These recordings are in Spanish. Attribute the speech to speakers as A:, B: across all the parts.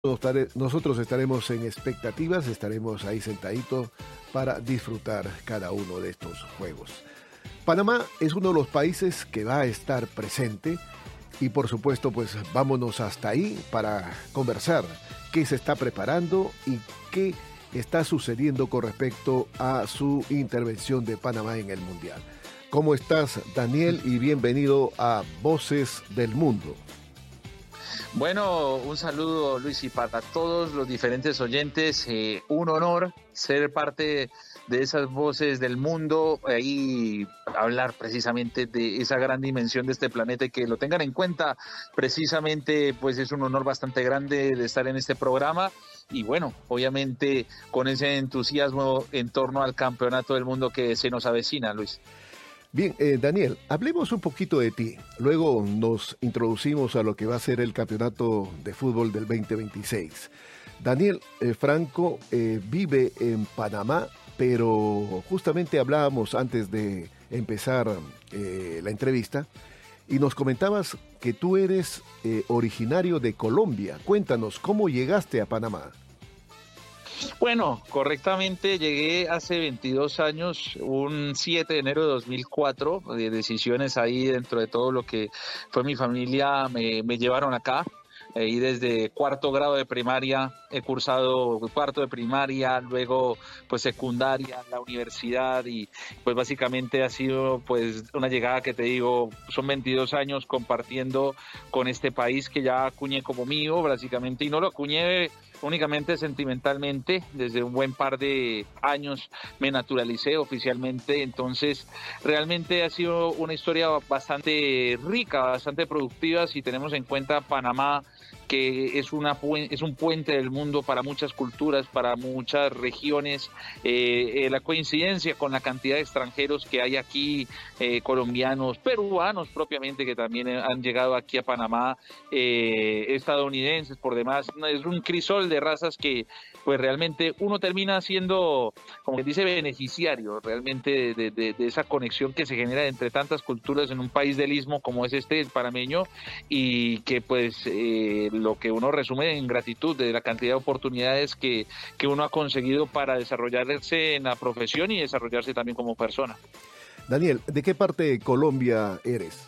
A: Nosotros estaremos en expectativas, estaremos ahí sentaditos para disfrutar cada uno de estos juegos. Panamá es uno de los países que va a estar presente y por supuesto pues vámonos hasta ahí para conversar qué se está preparando y qué está sucediendo con respecto a su intervención de Panamá en el Mundial. ¿Cómo estás, Daniel? Y bienvenido a Voces del Mundo.
B: Bueno, un saludo, Luis, y para todos los diferentes oyentes, un honor ser parte de esas voces del mundo y hablar precisamente de esa gran dimensión de este planeta y que lo tengan en cuenta. Precisamente, pues es un honor bastante grande de estar en este programa y bueno, obviamente con ese entusiasmo en torno al campeonato del mundo que se nos avecina, Luis.
A: Bien, Daniel, hablemos un poquito de ti. Luego nos introducimos a lo que va a ser el campeonato de fútbol del 2026. Daniel Franco vive en Panamá, pero justamente hablábamos antes de empezar la entrevista y nos comentabas que tú eres originario de Colombia. Cuéntanos, ¿cómo llegaste a Panamá?
B: Bueno, correctamente llegué hace 22 años, un 7 de enero de 2004, de decisiones ahí dentro de todo lo que fue mi familia, me llevaron acá. Y desde cuarto grado de primaria he cursado cuarto de primaria, luego pues secundaria, la universidad y pues básicamente ha sido pues una llegada que te digo, son 22 años compartiendo con este país que ya acuñé como mío básicamente y no lo acuñé únicamente sentimentalmente, desde un buen par de años me naturalicé oficialmente, entonces realmente ha sido una historia bastante rica, bastante productiva si tenemos en cuenta Panamá, que es un puente del mundo para muchas culturas, para muchas regiones, la coincidencia con la cantidad de extranjeros que hay aquí, colombianos, peruanos propiamente, que también han llegado aquí a Panamá, estadounidenses por demás, es un crisol de razas que pues realmente uno termina siendo, como que dice, beneficiario realmente de esa conexión que se genera entre tantas culturas en un país del istmo como es el panameño, y que pues lo que uno resume en gratitud de la cantidad de oportunidades que uno ha conseguido para desarrollarse en la profesión y desarrollarse también como persona.
A: Daniel, ¿de qué parte de Colombia eres?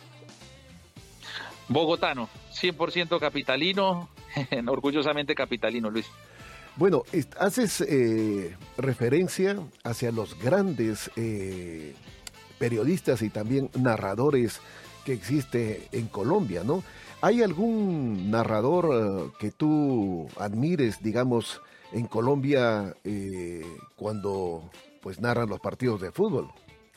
B: Bogotano, 100% capitalino, orgullosamente capitalino, Luis.
A: Bueno, haces referencia hacia los grandes periodistas y también narradores que existe en Colombia, ¿no? ¿Hay algún narrador que tú admires, digamos, en Colombia cuando pues narran los partidos de fútbol?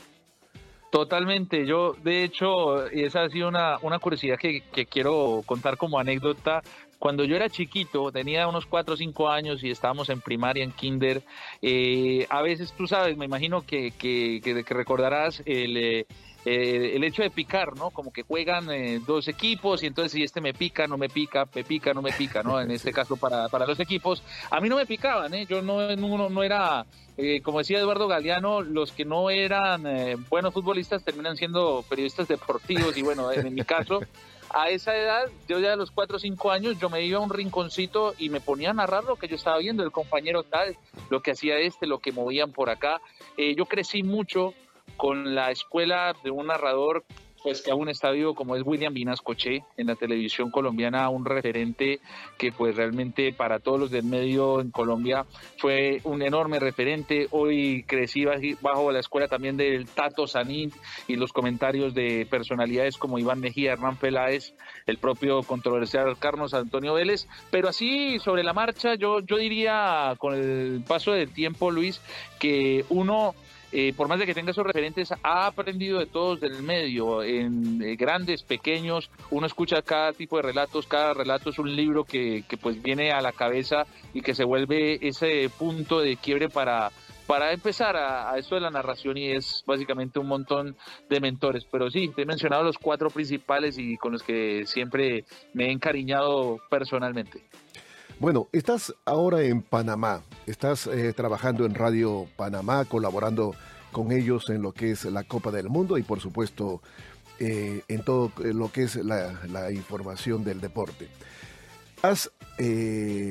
B: Totalmente, yo de hecho, esa ha sido una curiosidad que quiero contar como anécdota. Cuando yo era chiquito, tenía unos 4 o 5 años y estábamos en primaria, en kinder, a veces tú sabes, me imagino que recordarás el hecho de picar, ¿no? Como que juegan dos equipos y entonces si este me pica, no me pica, me pica, no me pica, ¿no? En este caso para los equipos. A mí no me picaban, ¿eh? Yo no era... como decía Eduardo Galeano, los que no eran buenos futbolistas terminan siendo periodistas deportivos y bueno, en mi caso, a esa edad, yo ya a los 4 o 5 años, yo me iba a un rinconcito y me ponía a narrar lo que yo estaba viendo, el compañero tal, lo que hacía lo que movían por acá. Yo crecí mucho con la escuela de un narrador pues que aún está vivo como es William Vinascoché en la televisión colombiana, un referente que pues realmente para todos los del medio en Colombia fue un enorme referente. Hoy crecí bajo la escuela también del Tato Sanín y los comentarios de personalidades como Iván Mejía, Hernán Peláez, el propio controversial Carlos Antonio Vélez, pero así sobre la marcha yo diría con el paso del tiempo, Luis, que uno por más de que tenga esos referentes, ha aprendido de todos del medio, en grandes, pequeños, uno escucha cada tipo de relatos, cada relato es un libro que pues viene a la cabeza y que se vuelve ese punto de quiebre para empezar a esto de la narración y es básicamente un montón de mentores, pero sí, te he mencionado los 4 principales y con los que siempre me he encariñado personalmente.
A: Bueno, estás ahora en Panamá, estás trabajando en Radio Panamá, colaborando con ellos en lo que es la Copa del Mundo y por supuesto en todo lo que es la información del deporte. Has